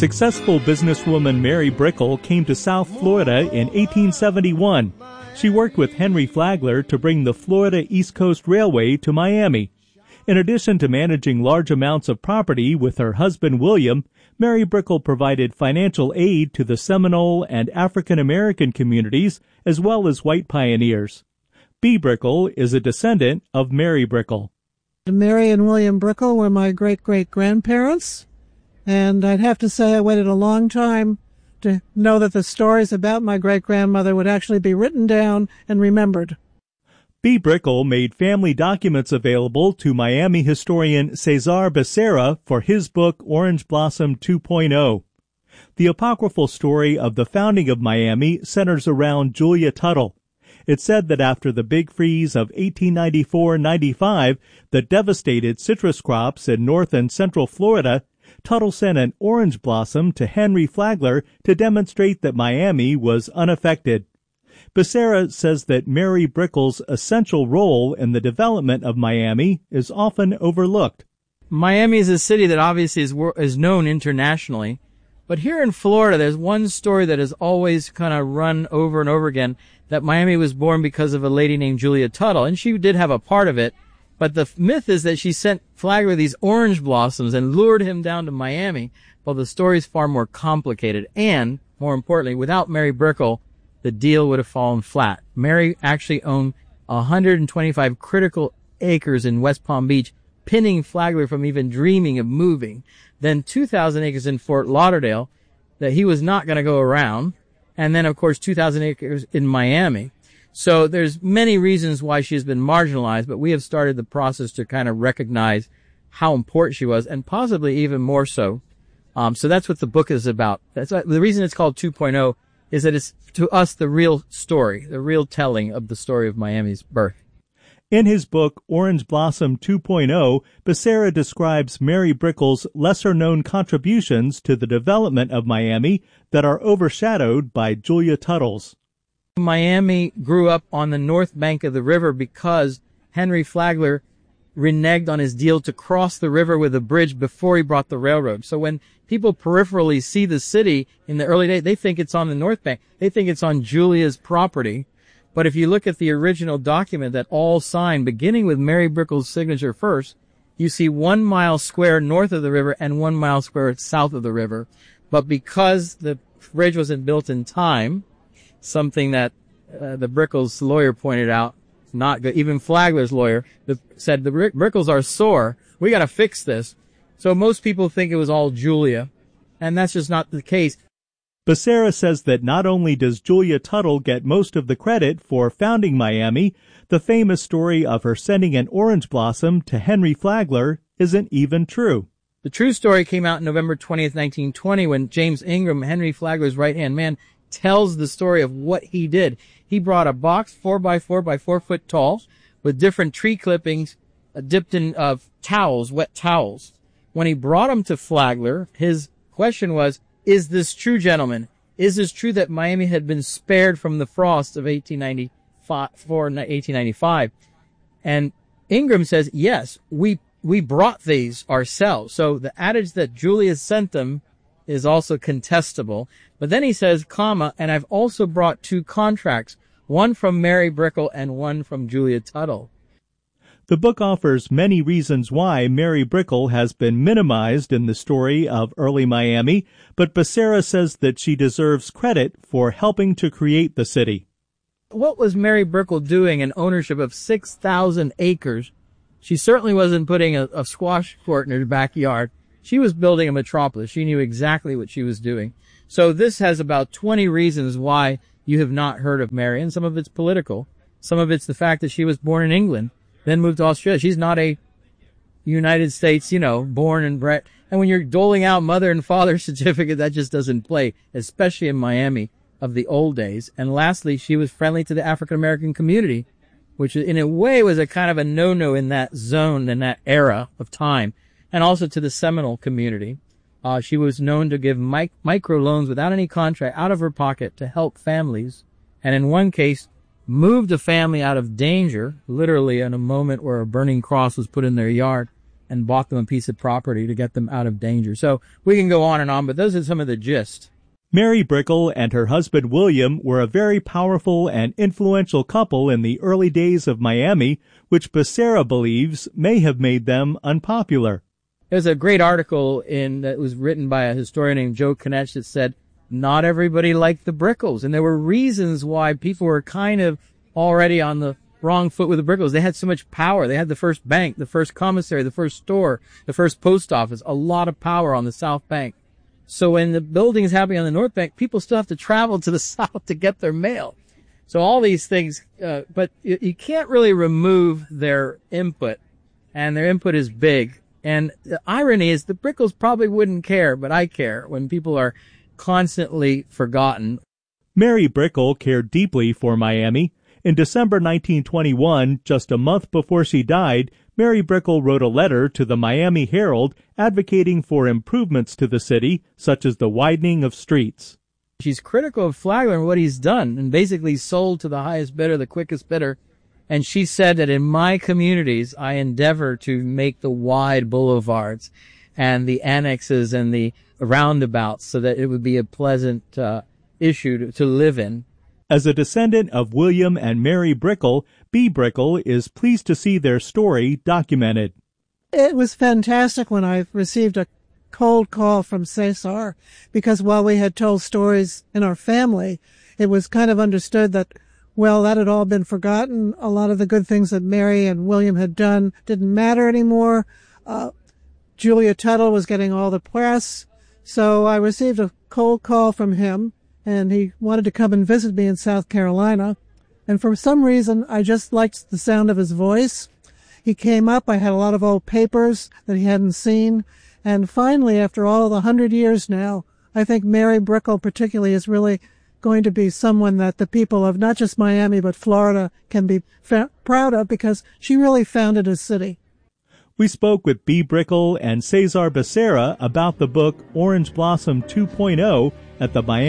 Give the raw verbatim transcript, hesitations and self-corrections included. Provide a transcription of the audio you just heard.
Successful businesswoman Mary Brickell came to South Florida in eighteen seventy-one. She worked with Henry Flagler to bring the Florida East Coast Railway to Miami. In addition to managing large amounts of property with her husband William, Mary Brickell provided financial aid to the Seminole and African American communities as well as white pioneers. B. Brickell is a descendant of Mary Brickell. Mary and William Brickell were my great-great-grandparents, and I'd have to say I waited a long time to know that the stories about my great-grandmother would actually be written down and remembered. B. Brickell made family documents available to Miami historian Cesar Becerra for his book Orange Blossom two point oh. The apocryphal story of the founding of Miami centers around Julia Tuttle. It's said that after the big freeze of eighteen ninety-four ninety-five that devastated citrus crops in North and Central Florida, Tuttle sent an orange blossom to Henry Flagler to demonstrate that Miami was unaffected. Becerra says that Mary Brickell's essential role in the development of Miami is often overlooked. Miami is a city that obviously is, is known internationally, but here in Florida there's one story that has always kind of run over and over again, that Miami was born because of a lady named Julia Tuttle, and she did have a part of it, but the myth is that she sent Flagler these orange blossoms and lured him down to Miami. Well, the story is far more complicated, and, more importantly, without Mary Brickell, the deal would have fallen flat. Mary actually owned one hundred twenty-five critical acres in West Palm Beach, pinning Flagler from even dreaming of moving. Then two thousand acres in Fort Lauderdale that he was not going to go around. And then, of course, two thousand acres in Miami. So there's many reasons why she has been marginalized, but we have started the process to kind of recognize how important she was, and possibly even more so. Um, so that's what the book is about. That's the reason it's called two point oh. is that it's, to us, the real story, the real telling of the story of Miami's birth. In his book, Orange Blossom two point oh, Becerra describes Mary Brickell's lesser-known contributions to the development of Miami that are overshadowed by Julia Tuttle's. Miami grew up on the north bank of the river because Henry Flagler reneged on his deal to cross the river with a bridge before he brought the railroad. So when people peripherally see the city in the early days, they think it's on the north bank. They think it's on Julia's property. But if you look at the original document that all signed, beginning with Mary Brickell's signature first, you see one mile square north of the river and one mile square south of the river. But because the bridge wasn't built in time, something that uh, the Brickell's lawyer pointed out, not good. Even Flagler's lawyer the, said the Brickels are sore. We got to fix this. So most people think it was all Julia, and that's just not the case. Becerra says that not only does Julia Tuttle get most of the credit for founding Miami, the famous story of her sending an orange blossom to Henry Flagler isn't even true. The true story came out November twentieth, nineteen twenty, when James Ingram, Henry Flagler's right-hand man, tells the story of what he did. He brought a box four by four by four foot tall with different tree clippings uh, dipped in uh, towels, wet towels. When he brought them to Flagler, his question was, is this true, gentlemen? Is this true that Miami had been spared from the frost of eighteen ninety-four and eighteen ninety-five? And Ingram says, yes, we we brought these ourselves. So the adage that Julia sent them is also contestable. But then he says, comma, and I've also brought two contracts, one from Mary Brickell and one from Julia Tuttle. The book offers many reasons why Mary Brickell has been minimized in the story of early Miami, but Becerra says that she deserves credit for helping to create the city. What was Mary Brickell doing in ownership of six thousand acres? She certainly wasn't putting a, a squash court in her backyard. She was building a metropolis. She knew exactly what she was doing. So this has about twenty reasons why you have not heard of Mary, and some of it's political. Some of it's the fact that she was born in England, then moved to Australia. She's not a United States, you know, born and bred. And when you're doling out mother and father certificate, that just doesn't play, especially in Miami of the old days. And lastly, she was friendly to the African American community, which in a way was a kind of a no-no in that zone, in that era of time, and also to the Seminole community. Uh, she was known to give mic- micro loans without any contract out of her pocket to help families. And in one case, moved a family out of danger, literally in a moment where a burning cross was put in their yard, and bought them a piece of property to get them out of danger. So we can go on and on, but those are some of the gist. Mary Brickell and her husband William were a very powerful and influential couple in the early days of Miami, which Becerra believes may have made them unpopular. There's a great article in that was written by a historian named Joe Konech that said not everybody liked the Brickells, and there were reasons why people were kind of already on the wrong foot with the Brickells. They had so much power. They had the first bank, the first commissary, the first store, the first post office, a lot of power on the South Bank. So when the building is happening on the North Bank, people still have to travel to the South to get their mail. So all these things, uh, but you, you can't really remove their input, and their input is big. And the irony is the Brickells probably wouldn't care, but I care when people are constantly forgotten. Mary Brickell cared deeply for Miami. In December nineteen twenty-one, just a month before she died, Mary Brickell wrote a letter to the Miami Herald advocating for improvements to the city, such as the widening of streets. She's critical of Flagler and what he's done, and basically sold to the highest bidder, the quickest bidder. And she said that in my communities, I endeavor to make the wide boulevards and the annexes and the roundabouts so that it would be a pleasant uh, issue to, to live in. As a descendant of William and Mary Brickell, Bea Brickell is pleased to see their story documented. It was fantastic when I received a cold call from Cesar, because while we had told stories in our family, it was kind of understood that, well, that had all been forgotten. A lot of the good things that Mary and William had done didn't matter anymore. Uh, Julia Tuttle was getting all the press. So I received a cold call from him, and he wanted to come and visit me in South Carolina. And for some reason, I just liked the sound of his voice. He came up. I had a lot of old papers that he hadn't seen. And finally, after all the hundred years now, I think Mary Brickell particularly is really going to be someone that the people of not just Miami but Florida can be fa- proud of, because she really founded a city. We spoke with Bea Brickell and Cesar Becerra about the book Orange Blossom two point oh at the Miami